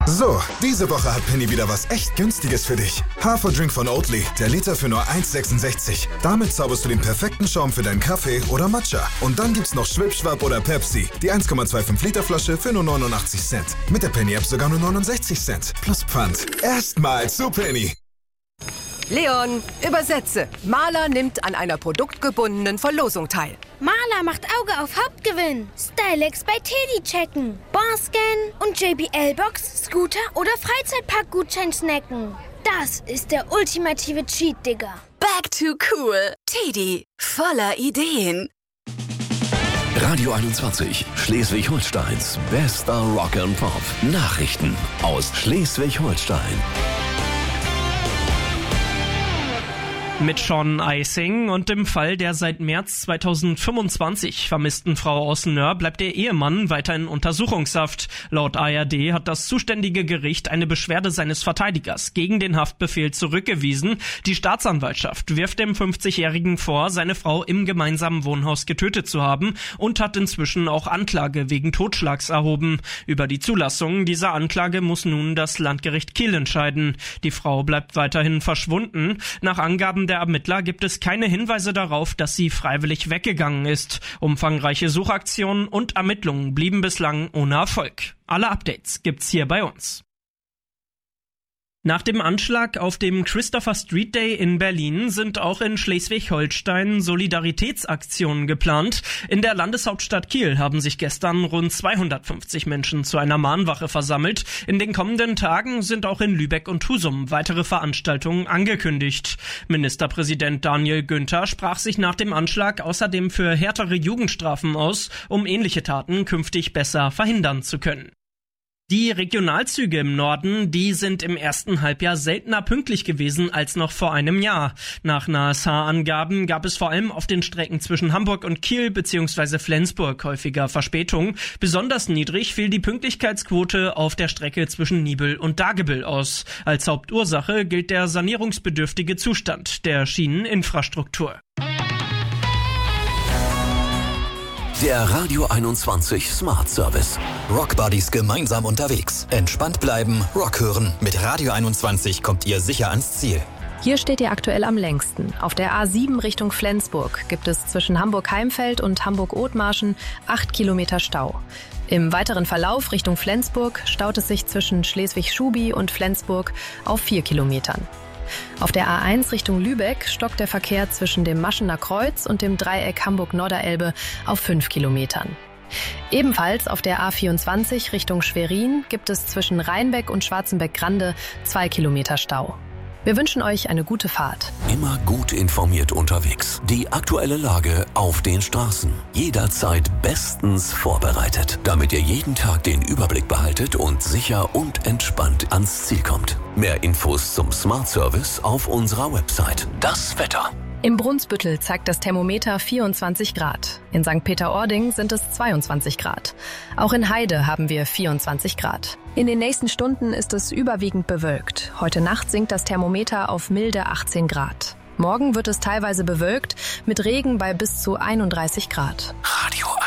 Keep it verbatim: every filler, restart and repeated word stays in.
So, diese Woche hat Penny wieder was echt Günstiges für dich. Haferdrink von Oatly, der Liter für nur eins Komma sechsundsechzig. Damit zauberst du den perfekten Schaum für deinen Kaffee oder Matcha. Und dann gibt's noch Schwipschwapp oder Pepsi, die eins Komma fünfundzwanzig Liter Flasche für nur neunundachtzig Cent. Mit der Penny-App sogar nur neunundsechzig Cent. Plus Pfand. Erstmals zu Penny. Leon, übersetze. Maler nimmt an einer produktgebundenen Verlosung teil. Maler macht Auge auf Hauptgewinn. Stylex bei Teddy checken. Barscan und J B L-Box, Scooter oder Freizeitpark-Gutschein snacken. Das ist der ultimative Cheat, Digga. Back to cool. Teddy, voller Ideen. Radio einundzwanzig, Schleswig-Holsteins bester Rock and Pop. Nachrichten aus Schleswig-Holstein. Mit Sean Eising und im Fall der seit März zweitausendfünfundzwanzig vermissten Frau aus Nöhr bleibt der Ehemann weiter in Untersuchungshaft. Laut A R D hat das zuständige Gericht eine Beschwerde seines Verteidigers gegen den Haftbefehl zurückgewiesen. Die Staatsanwaltschaft wirft dem fünfzigjährigen vor, seine Frau im gemeinsamen Wohnhaus getötet zu haben und hat inzwischen auch Anklage wegen Totschlags erhoben. Über die Zulassung dieser Anklage muss nun das Landgericht Kiel entscheiden. Die Frau bleibt weiterhin verschwunden. Nach Angaben der Ermittler gibt es keine Hinweise darauf, dass sie freiwillig weggegangen ist. Umfangreiche Suchaktionen und Ermittlungen blieben bislang ohne Erfolg. Alle Updates gibt's hier bei uns. Nach dem Anschlag auf dem Christopher Street Day in Berlin sind auch in Schleswig-Holstein Solidaritätsaktionen geplant. In der Landeshauptstadt Kiel haben sich gestern rund zweihundertfünfzig Menschen zu einer Mahnwache versammelt. In den kommenden Tagen sind auch in Lübeck und Husum weitere Veranstaltungen angekündigt. Ministerpräsident Daniel Günther sprach sich nach dem Anschlag außerdem für härtere Jugendstrafen aus, um ähnliche Taten künftig besser verhindern zu können. Die Regionalzüge im Norden, die sind im ersten Halbjahr seltener pünktlich gewesen als noch vor einem Jahr. Nach N A S H-Angaben gab es vor allem auf den Strecken zwischen Hamburg und Kiel bzw. Flensburg häufiger Verspätungen. Besonders niedrig fiel die Pünktlichkeitsquote auf der Strecke zwischen Nibel und Dagebüll aus. Als Hauptursache gilt der sanierungsbedürftige Zustand der Schieneninfrastruktur. Der Radio einundzwanzig Smart Service. Rock Buddies gemeinsam unterwegs. Entspannt bleiben, Rock hören. Mit Radio einundzwanzig kommt ihr sicher ans Ziel. Hier steht ihr aktuell am längsten. Auf der A sieben Richtung Flensburg gibt es zwischen Hamburg-Heimfeld und Hamburg-Othmarschen acht Kilometer Stau. Im weiteren Verlauf Richtung Flensburg staut es sich zwischen Schleswig-Schubi und Flensburg auf vier Kilometern. Auf der A eins Richtung Lübeck stockt der Verkehr zwischen dem Maschener Kreuz und dem Dreieck Hamburg-Norderelbe auf fünf Kilometern. Ebenfalls auf der A vierundzwanzig Richtung Schwerin gibt es zwischen Rheinbeck und Schwarzenbeck-Grande zwei Kilometer Stau. Wir wünschen euch eine gute Fahrt. Immer gut informiert unterwegs. Die aktuelle Lage auf den Straßen. Jederzeit bestens vorbereitet, damit ihr jeden Tag den Überblick behaltet und sicher und entspannt ans Ziel kommt. Mehr Infos zum Smart Service auf unserer Website. Das Wetter. Im Brunsbüttel zeigt das Thermometer vierundzwanzig Grad. In Sankt Peter-Ording sind es zweiundzwanzig Grad. Auch in Heide haben wir vierundzwanzig Grad. In den nächsten Stunden ist es überwiegend bewölkt. Heute Nacht sinkt das Thermometer auf milde achtzehn Grad. Morgen wird es teilweise bewölkt, mit Regen bei bis zu einunddreißig Grad. Radio